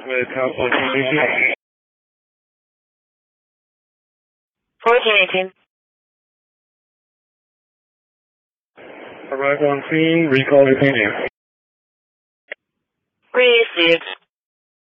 with Council Communication. 1418. Arrival on scene, recall continue. Received.